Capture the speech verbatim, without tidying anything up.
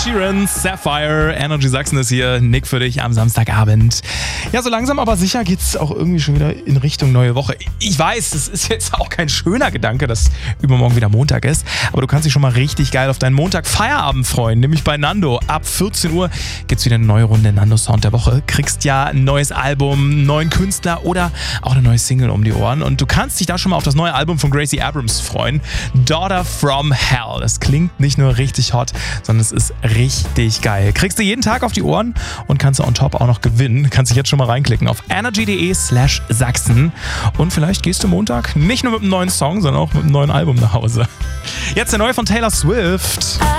Sheeran, Sapphire, Energy Sachsen ist hier. Nick für dich am Samstagabend. Ja, so langsam aber sicher geht's auch irgendwie schon wieder in Richtung neue Woche. Ich weiß, es ist jetzt auch kein schöner Gedanke, dass übermorgen wieder Montag ist, aber du kannst dich schon mal richtig geil auf deinen Montag-Feierabend freuen, nämlich bei Nando. Ab vierzehn Uhr gibt's wieder eine neue Runde Nando Sound der Woche. Kriegst ja ein neues Album, einen neuen Künstler oder auch eine neue Single um die Ohren und du kannst dich da schon mal auf das neue Album von Gracie Abrams freuen. Daughter from Hell. Es klingt nicht nur richtig hot, sondern es ist richtig geil. Kriegst du jeden Tag auf die Ohren und kannst du on top auch noch gewinnen. Kannst dich jetzt schon mal reinklicken auf energy.de slash Sachsen und vielleicht gehst du Montag nicht nur mit einem neuen Song, sondern auch mit einem neuen Album nach Hause. Jetzt der neue von Taylor Swift.